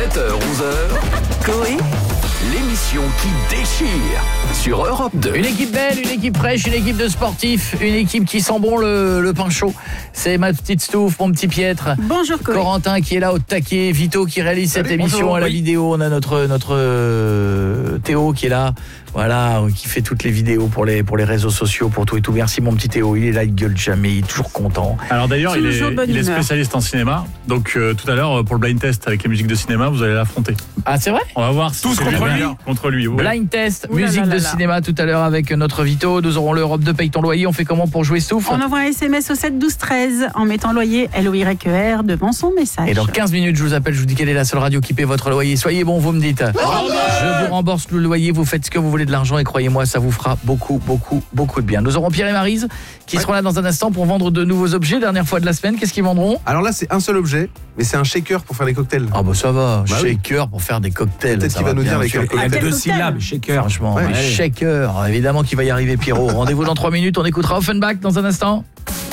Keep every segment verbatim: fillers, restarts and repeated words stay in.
sept heures onze heures, Coé, l'émission qui déchire sur Europe deux. Une équipe belle, une équipe fraîche, une équipe de sportifs, une équipe qui sent bon le, le pain chaud. C'est ma petite Stouff, mon petit Pietre. Bonjour Coé. Corentin qui est là au taquet, Vito qui réalise cette Salut, émission bonjour, à la oui. vidéo. On a notre notre euh, Théo qui est là. Voilà, qui fait toutes les vidéos pour les pour les réseaux sociaux, pour tout et tout. Merci mon petit Théo, il est là, il gueule jamais, il est toujours content. Alors d'ailleurs, il est, Toujours de bonne il est humeur. spécialiste en cinéma. Donc euh, tout à l'heure, pour le blind test avec les musiques de cinéma, vous allez l'affronter. Ah, c'est vrai? On va voir si Tous c'est contre le lui meilleur contre lui. Ouais. Blind test, Ouh là musique là là de là. cinéma tout à l'heure avec notre Vito. Nous aurons l'Europe de Paye ton loyer. On fait comment pour jouer Stouff? On envoie un S M S au sept douze treize en mettant loyer L O Y E R devant son message. Et dans quinze minutes, je vous appelle, je vous dis quelle est la seule radio qui paie votre loyer. Soyez bon, vous me dites. Je vous rembourse le loyer, vous faites ce que vous voulez de l'argent et croyez-moi, ça vous fera beaucoup, beaucoup, beaucoup de bien. Nous aurons Pierre et Maryse qui seront là dans un instant pour vendre de nouveaux objets. Dernière fois de la semaine, qu'est-ce qu'ils vendront? Alors là, c'est un seul objet, mais c'est un shaker pour faire des cocktails. Ah bah ça va, Bah oui. shaker pour faire des cocktails. Peut-être ça qu'il va nous bien, dire avec sûr. quel Ah, cocktail. quel Deux cocktail syllabes, shaker. Franchement, Ouais. les shaker, évidemment qu'il va y arriver Pierrot. Rendez-vous dans trois minutes, on écoutera Offenbach dans un instant.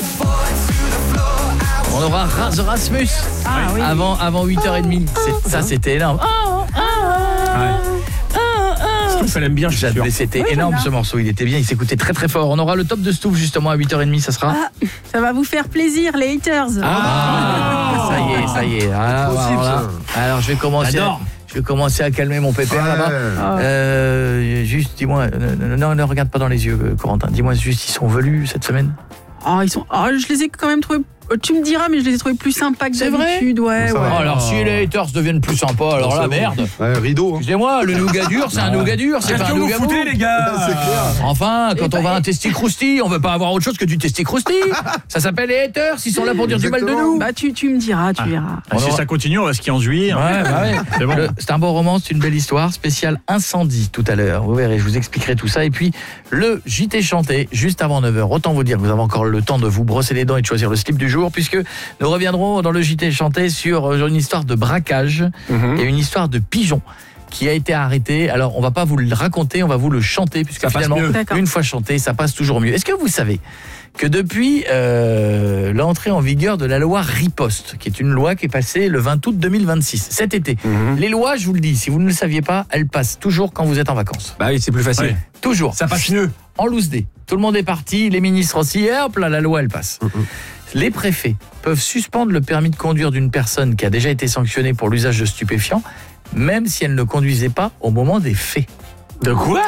On aura Ras- The Rasmus Ah oui. avant, avant huit heures trente. C'est- Ça, c'était énorme. Stouff, elle aime bien, je suis sûr. J'adore, c'était Oui, énorme j'adore. ce morceau, il était bien, il s'écoutait très très fort. On aura le top de Stouff justement à huit heures trente, ça sera. Ah, ça va vous faire plaisir les haters. Ah, ça y est, ça y est. Ah, Possible, voilà. Alors je vais commencer. À, J'adore. je vais commencer à calmer mon pépère Ouais. là-bas. Euh, juste, dis-moi, euh, non, ne regarde pas dans les yeux, euh, Corentin. Dis-moi juste, ils sont velus cette semaine. Oh, ils sont. Oh, je les ai quand même trouvés. Tu me diras, mais je les ai trouvés plus sympas que C'est vrai d'habitude. Ouais, Ça ouais. va. Oh, alors si les haters deviennent plus sympas, alors la c'est bon. merde. Ouais, rideau. Hein. Excusez-moi, le nougat dur, c'est un nougat dur, c'est Qu'est-ce pas que un vous nougat foutez, mou. les gars? C'est clair. Enfin, quand Eh on ben, va à un testi crousti, on veut pas avoir autre chose que du testi crousti. Ça s'appelle les haters, ils sont là pour dire du mal de Exactement. nous. Bah, tu, tu me diras, tu verras. Ah, si aura- ça continue, on va skier en juillet. hein. Ouais, bah ouais. C'est bon. Le- C'est un beau roman, c'est une belle histoire, spécial incendie tout à l'heure. Vous verrez, je vous expliquerai tout ça. Et puis, le J T chanté, juste avant neuf heures. Autant vous dire que vous avez encore le temps de vous brosser les dents et de choisir le slip du jour, puisque nous reviendrons dans le J T chanté sur euh, une histoire de braquage et une histoire de pigeon qui a été arrêté. Alors, on va pas vous le raconter, on va vous le chanter, puisque Ça passe finalement, mieux. D'accord. une fois chanté, ça passe toujours mieux. Est-ce que vous savez que depuis euh, l'entrée en vigueur de la loi Riposte, qui est une loi qui est passée le vingt août deux mille vingt-six, cet été, les lois, je vous le dis, si vous ne le saviez pas, elles passent toujours quand vous êtes en vacances. Bah oui, c'est plus facile. Ouais. Toujours. Ça passe mieux. En loose day. Tout le monde est parti, les ministres aussi, et hop là, la loi, elle passe. Les préfets peuvent suspendre le permis de conduire d'une personne qui a déjà été sanctionnée pour l'usage de stupéfiants, même si elle ne conduisait pas au moment des faits. De quoi?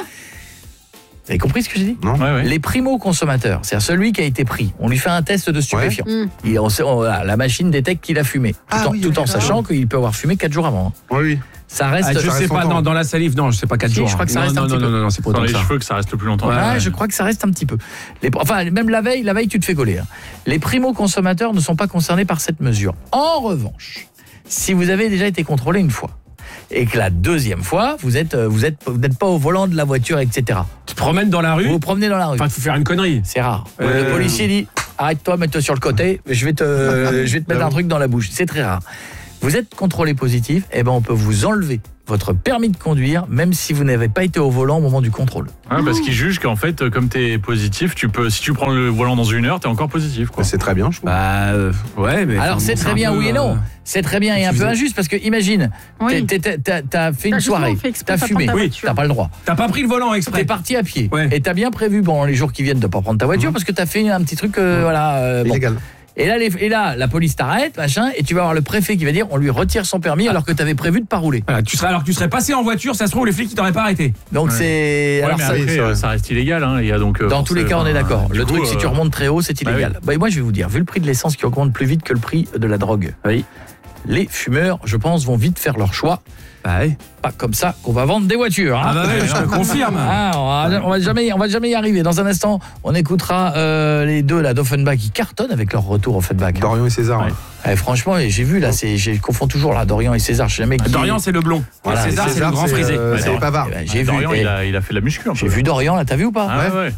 Vous avez compris ce que j'ai dit? Non. Ouais, ouais. Les primo-consommateurs, c'est-à-dire celui qui a été pris, on lui fait un test de stupéfiants. Mm. Et on sait- on- voilà, la machine détecte qu'il a fumé, tout Ah en, oui, tout oui, en d'accord. sachant qu'il peut avoir fumé quatre jours avant. Oui, oui. Ça reste... Ah, je ça sais reste pas, longtemps. non, dans la salive, non, je sais pas quatre Si, jours. je crois que ça non, reste un non, petit non, peu. non, non, c'est pas Dans autant les que ça. cheveux que ça reste le plus longtemps. Ouais. Ah, je crois que ça reste un petit peu. Les, enfin, même la veille, la veille, tu te fais coller. hein. Les primo-consommateurs ne sont pas concernés par cette mesure. En revanche, si vous avez déjà été contrôlé une fois, et que la deuxième fois, vous êtes, euh, vous êtes, vous n'êtes pas au volant de la voiture, et cetera. Tu te promènes dans la rue, Vous vous promenez dans la rue. enfin, faut faire une connerie. C'est rare. Euh, Le policier dit arrête-toi, mets-toi sur le côté, je vais te, je vais te mettre un truc dans la bouche. C'est très rare. Vous êtes contrôlé positif, et ben on peut vous enlever votre permis de conduire, même si vous n'avez pas été au volant au moment du contrôle. Ouais, parce qu'ils jugent qu'en fait, comme t'es positif, tu peux, si tu prends le volant dans une heure, t'es encore positif. Quoi. Mais c'est très bien, je trouve. Bah, euh, ouais, mais. Alors enfin, c'est bon, très un bien, peu, oui et non. euh, C'est très bien et un peu excusez. injuste parce que imagine, Oui. t'es- t'es- t'as t'as fait T'as une justement soirée, fait exprès t'as de pas fumé, prendre ta oui, voiture. t'as pas le droit. T'as pas pris le volant exprès. T'es parti à pied Ouais. et t'as bien prévu pendant les jours qui viennent de pas prendre ta voiture parce que t'as fait un petit truc, euh, voilà. euh, bon. Illégal. Et là, les- et là, la police t'arrête, machin, et tu vas avoir le préfet qui va dire, on lui retire son permis alors que t'avais prévu de pas rouler. Voilà, tu serais, alors que tu serais passé en voiture, ça se trouve, les flics, ils t'auraient pas arrêté. Donc Ouais. c'est, Ouais, alors mais ça, oui, après, c'est vrai. euh, ça reste illégal. Hein. Il y a donc, euh, dans tous les cas, on est forcément, d'accord. du Le coup, truc, si tu euh, remontes très haut, c'est bah illégal. Bah, moi, je vais vous dire, vu le prix de l'essence qui augmente plus vite que le prix de la drogue, Oui. les fumeurs, je pense, vont vite faire leur choix. Bah oui. Pas comme ça qu'on va vendre des voitures. hein. Ah bah oui, je te confirme. Ah, on, va, on va jamais, on va jamais y arriver. Dans un instant, on écoutera euh, les deux là d'Offenbach qui cartonnent avec leur retour Offenbach. Dorian et César. Ouais. ouais. Eh, franchement, j'ai vu là, c'est, je confonds toujours là Dorian et César. Je sais jamais qui. Dorian, c'est le blond. Voilà, Et César, c'est le grand frisé. euh, Ouais, c'est non. les pavards. Eh ben, j'ai Ah, vu. Dorian, eh, il, a, il a fait de la muscu. un J'ai peu. vu Dorian là, t'as vu ou pas? Ah ouais.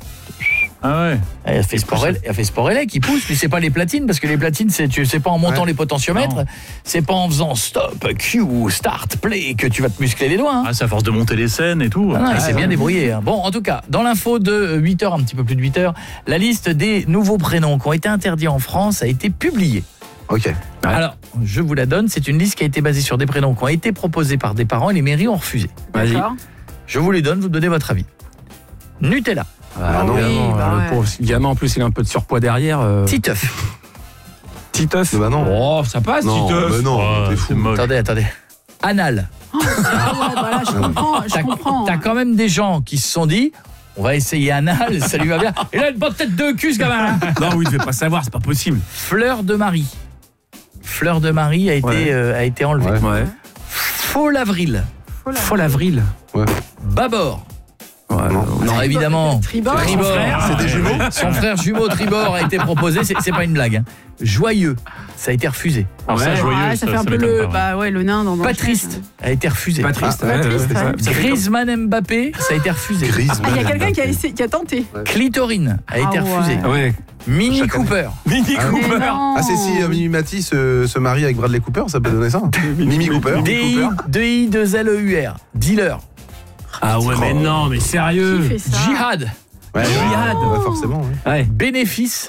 Ah ouais. Elle a fait sport, elle, elle a fait sport élec, qui pousse, mais c'est pas les platines, parce que les platines, c'est, tu, c'est pas en montant Ouais. les potentiomètres, Non. c'est pas en faisant stop, Q, start, play, que tu vas te muscler les doigts. hein. Ah, c'est à force de monter les scènes et tout. Ah non, il Ah, s'est ouais. bien débrouillé. hein. Bon, en tout cas, dans l'info de huit heures, un petit peu plus de huit heures, la liste des nouveaux prénoms qui ont été interdits en France a été publiée. Ok. Alors, je vous la donne, c'est une liste qui a été basée sur des prénoms qui ont été proposés par des parents et les mairies ont refusé. Vas-y. D'accord. Je vous les donne, vous donnez votre avis. Nutella, Ah, non, évidemment, oui, bah le ouais. pauvre gamin, en plus, il a un peu de surpoids derrière. Euh... Titeuf. Titeuf. Bah non. Oh, ça passe, Non, Titeuf. bah non, Oh, t'es c'est fou. moche. Attendez, attendez. Anal. Ah ouais, voilà, je comprends. Je T'as comprends. t'as quand même des gens qui se sont dit, on va essayer anal, ça lui va bien. Et là, une bonne tête de cul, ce gamin-là. Non, oui, il devait pas savoir, c'est pas possible. Fleur de Marie. Fleur de Marie a été, Ouais. euh, a été enlevée. Ouais. Ouais. Faux avril. Voilà. Folle avril. Babord. Ouais. Non. Non, évidemment. Tribord. Tribord. C'est des jumeaux. Son frère jumeau Tribord a été proposé, c'est c'est pas une blague. hein. Joyeux, ça a été refusé. Alors ça, Ouais. joyeux, Ouais, ça, ça fait un ça peu m'étonne le, pas, ouais. bah ouais, le nain dans. dans Pas le triste, a été refusé. Pas triste. Ah, pas triste, ouais, ouais. ouais, ça- ça fait Griezmann Mbappé, ça a été refusé. Griezmann. Ah, il y a quelqu'un qui a essayé, qui a tenté. Clitorine a été Ah ouais. refusé. comme- Ouais. Mini Chaque année. Cooper. Mini Ah, Mais Cooper. non. Ah, c'est si euh, Mimi Mati se, se marie avec Bradley Cooper, ça peut donner ça. Mimi Cooper. D I deux L E U R. Dealer. Ah ouais, mais non, mais sérieux. Qui fait ça? Jihad. Ouais, Jihad. ouais, forcément. Ouais. Ouais. Bénéfice.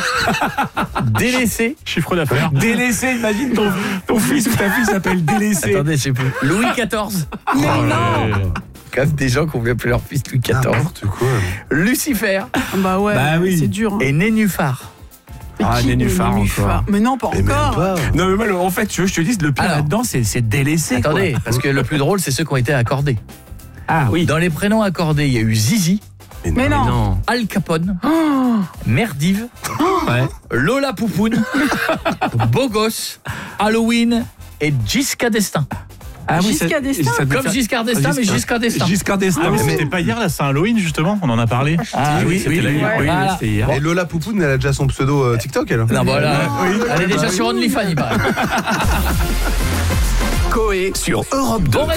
Délaissé. Chiffre d'affaires. Délaissé, imagine ton, ton fils ou ta fille s'appelle Délaissé. Attendez, je sais plus. Louis quatorze. Mais Oh, non. ouais. Comme des gens qui ont voulu appeler leur fils Louis quatorze. N'importe quoi. Lucifer. Bah ouais, Bah oui. c'est dur. hein. Et Nénuphar. Mais Ah, qui- Nénuphar mais encore. Nénuphar. Mais non, pas Mais même encore. pas. Non, mais moi, le- en fait, tu veux, je te dis, le pire Alors. là-dedans, c'est c'est Délaissé. quoi. Attendez, parce que le plus drôle, c'est ceux qui ont été accordés. Ah oui. Dans les prénoms accordés, il y a eu Zizi, Mais Mais non. non. Al Capone, Merdive, Ouais. Lola Poupoune, Bogos, Halloween et Giscard d'Estaing. Ah Giscard ça- d'Estaing. ça devait Comme faire- Giscard d'Estaing, mais Giscard- Giscard d'Estaing. Giscard d'Estaing. Ah, mais mais- c'était pas hier, là, c'est Halloween, justement, on en a parlé. Ah oui, oui, c'était oui, la- oui, Voilà. c'était hier. Et Lola Poupoune, elle a déjà son pseudo euh, TikTok, elle. Non, voilà. Elle est déjà sur OnlyFans, il paraît. Coé sur Europe deux. Bon